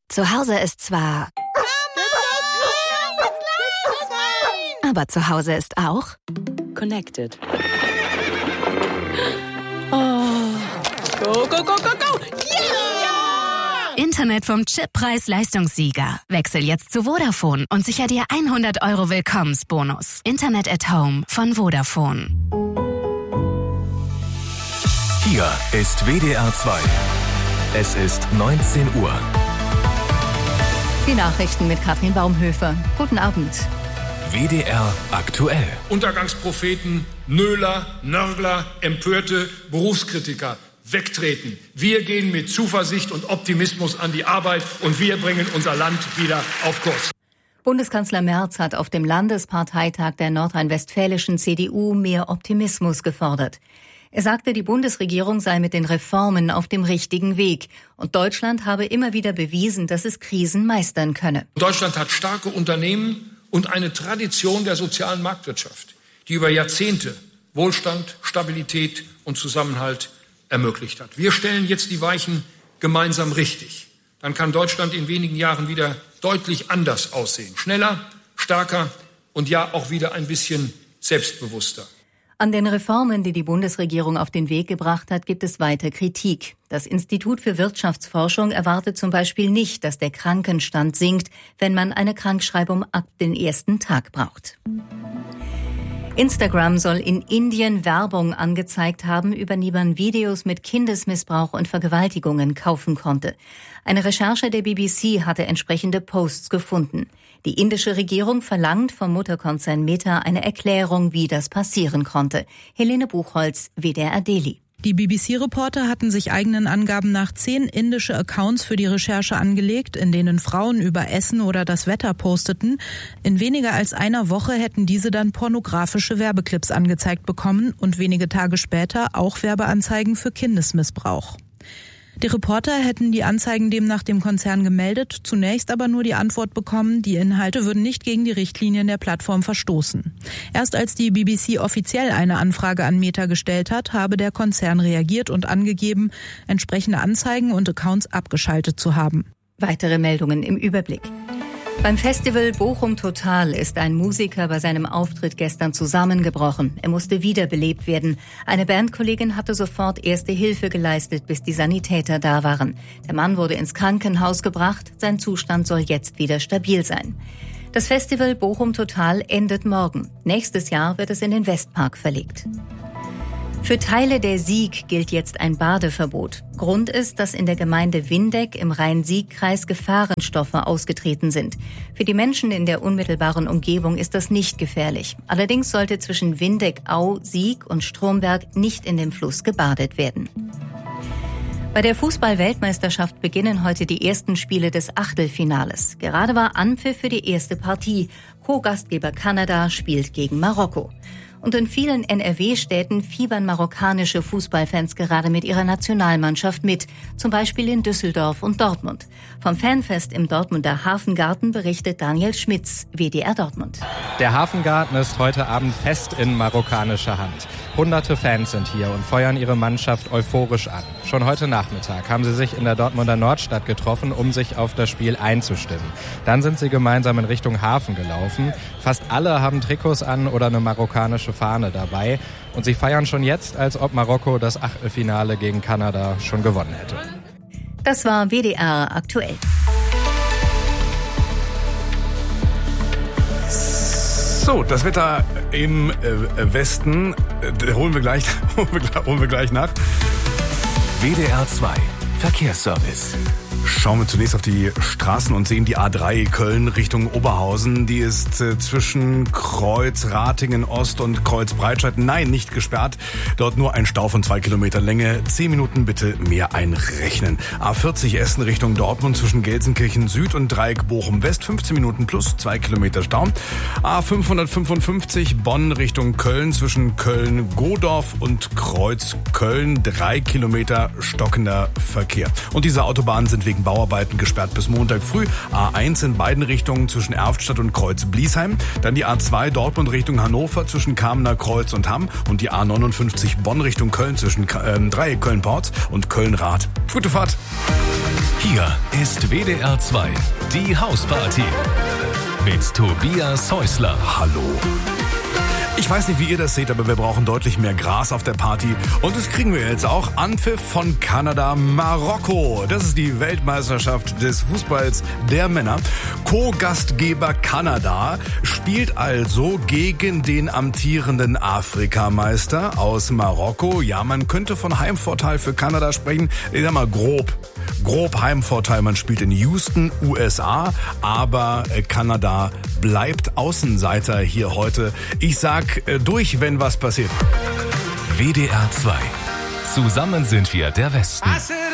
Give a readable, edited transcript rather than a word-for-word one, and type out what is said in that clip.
Zu Hause ist zwar... Aber zu Hause ist auch... Connected. Oh. Go, go, go, go, go! Yeah! Internet vom Chip Preis-Leistungssieger. Wechsel jetzt zu Vodafone und sicher dir 100 € Willkommensbonus. Internet at Home von Vodafone. Hier ist WDR 2. Es ist 19 Uhr. Die Nachrichten mit Katrin Baumhöfer. Guten Abend. WDR aktuell. Untergangspropheten, Nöler, Nörgler, Empörte, Berufskritiker. Wegtreten. Wir gehen mit Zuversicht und Optimismus an die Arbeit und wir bringen unser Land wieder auf Kurs. Bundeskanzler Merz hat auf dem Landesparteitag der nordrhein-westfälischen CDU mehr Optimismus gefordert. Er sagte, die Bundesregierung sei mit den Reformen auf dem richtigen Weg und Deutschland habe immer wieder bewiesen, dass es Krisen meistern könne. Deutschland hat starke Unternehmen und eine Tradition der sozialen Marktwirtschaft, die über Jahrzehnte Wohlstand, Stabilität und Zusammenhalt ermöglicht hat. Wir stellen jetzt die Weichen gemeinsam richtig. Dann kann Deutschland in wenigen Jahren wieder deutlich anders aussehen. Schneller, stärker und ja auch wieder ein bisschen selbstbewusster. An den Reformen, die die Bundesregierung auf den Weg gebracht hat, gibt es weiter Kritik. Das Institut für Wirtschaftsforschung erwartet zum Beispiel nicht, dass der Krankenstand sinkt, wenn man eine Krankschreibung ab den ersten Tag braucht. Instagram soll in Indien Werbung angezeigt haben, über die man Videos mit Kindesmissbrauch und Vergewaltigungen kaufen konnte. Eine Recherche der BBC hatte entsprechende Posts gefunden. Die indische Regierung verlangt vom Mutterkonzern Meta eine Erklärung, wie das passieren konnte. Helene Buchholz, WDR Delhi. Die BBC-Reporter hatten sich eigenen Angaben nach 10 indische Accounts für die Recherche angelegt, in denen Frauen über Essen oder das Wetter posteten. In weniger als einer Woche hätten diese dann pornografische Werbeclips angezeigt bekommen und wenige Tage später auch Werbeanzeigen für Kindesmissbrauch. Die Reporter hätten die Anzeigen demnach dem Konzern gemeldet, zunächst aber nur die Antwort bekommen, die Inhalte würden nicht gegen die Richtlinien der Plattform verstoßen. Erst als die BBC offiziell eine Anfrage an Meta gestellt hat, habe der Konzern reagiert und angegeben, entsprechende Anzeigen und Accounts abgeschaltet zu haben. Weitere Meldungen im Überblick. Beim Festival Bochum Total ist ein Musiker bei seinem Auftritt gestern zusammengebrochen. Er musste wiederbelebt werden. Eine Bandkollegin hatte sofort erste Hilfe geleistet, bis die Sanitäter da waren. Der Mann wurde ins Krankenhaus gebracht. Sein Zustand soll jetzt wieder stabil sein. Das Festival Bochum Total endet morgen. Nächstes Jahr wird es in den Westpark verlegt. Für Teile der Sieg gilt jetzt ein Badeverbot. Grund ist, dass in der Gemeinde Windeck im Rhein-Sieg-Kreis Gefahrenstoffe ausgetreten sind. Für die Menschen in der unmittelbaren Umgebung ist das nicht gefährlich. Allerdings sollte zwischen Windeck-Au, Sieg und Stromberg nicht in dem Fluss gebadet werden. Bei der Fußball-Weltmeisterschaft beginnen heute die ersten Spiele des Achtelfinales. Gerade war Anpfiff für die erste Partie. Co-Gastgeber Kanada spielt gegen Marokko. Und in vielen NRW-Städten fiebern marokkanische Fußballfans gerade mit ihrer Nationalmannschaft mit, zum Beispiel in Düsseldorf und Dortmund. Vom Fanfest im Dortmunder Hafengarten berichtet Daniel Schmitz, WDR Dortmund. Der Hafengarten ist heute Abend fest in marokkanischer Hand. Hunderte Fans sind hier und feuern ihre Mannschaft euphorisch an. Schon heute Nachmittag haben sie sich in der Dortmunder Nordstadt getroffen, um sich auf das Spiel einzustimmen. Dann sind sie gemeinsam in Richtung Hafen gelaufen. Fast alle haben Trikots an oder eine marokkanische Fahne dabei. Und sie feiern schon jetzt, als ob Marokko das Achtelfinale gegen Kanada schon gewonnen hätte. Das war WDR aktuell. So, das Wetter im Westen holen wir gleich nach. WDR 2 Verkehrsservice. Schauen wir zunächst auf die Straßen und sehen die A3 Köln Richtung Oberhausen. Die ist zwischen Kreuz Ratingen Ost und Kreuz Breitscheid, nein, nicht gesperrt. Dort nur ein Stau von 2 Kilometer Länge. 10 Minuten bitte mehr einrechnen. A40 Essen Richtung Dortmund zwischen Gelsenkirchen Süd und Dreieck Bochum West. 15 Minuten plus 2 Kilometer Stau. A555 Bonn Richtung Köln zwischen Köln-Godorf und Kreuz Köln. 3 Kilometer stockender Verkehr. Verkehr. Und diese Autobahnen sind wegen Bauarbeiten gesperrt bis Montag früh. A1 in beiden Richtungen zwischen Erftstadt und Kreuz-Bliesheim. Dann die A2 Dortmund Richtung Hannover zwischen Kamener Kreuz und Hamm. Und die A59 Bonn Richtung Köln zwischen Dreieck Köln-Porz und Köln-Rath. Gute Fahrt. Hier ist WDR 2, die Hausparty. Mit Tobias Häusler. Hallo. Ich weiß nicht, wie ihr das seht, aber wir brauchen deutlich mehr Gras auf der Party. Und das kriegen wir jetzt auch. Anpfiff von Kanada, Marokko. Das ist die Weltmeisterschaft des Fußballs der Männer. Co-Gastgeber Kanada spielt also gegen den amtierenden Afrikameister aus Marokko. Ja, man könnte von Heimvorteil für Kanada sprechen. Ich sag mal grob Heimvorteil. Man spielt in Houston, USA, aber Kanada bleibt Außenseiter hier heute. Ich sag durch, wenn was passiert. WDR 2. Zusammen sind wir der Westen.